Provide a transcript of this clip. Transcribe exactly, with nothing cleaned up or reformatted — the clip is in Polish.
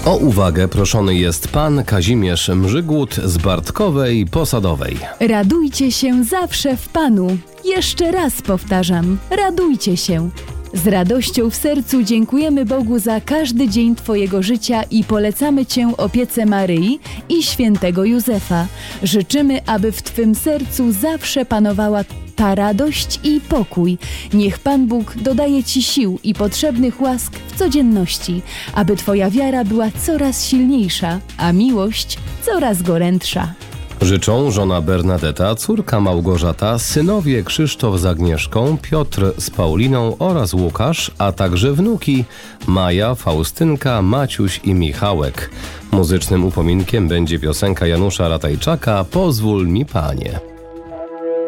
O uwagę proszony jest pan Kazimierz Mrzygłód z Bartkowej Posadowej. Radujcie się zawsze w Panu. Jeszcze raz powtarzam, radujcie się. Z radością w sercu dziękujemy Bogu za każdy dzień Twojego życia i polecamy Cię opiece Maryi i świętego Józefa. Życzymy, aby w Twym sercu zawsze panowała ta radość i pokój. Niech Pan Bóg dodaje Ci sił i potrzebnych łask w codzienności, aby Twoja wiara była coraz silniejsza, a miłość coraz gorętsza. Życzą żona Bernadeta, córka Małgorzata, synowie Krzysztof z Agnieszką, Piotr z Pauliną oraz Łukasz, a także wnuki Maja, Faustynka, Maciuś i Michałek. Muzycznym upominkiem będzie piosenka Janusza Ratajczaka „Pozwól mi, Panie”.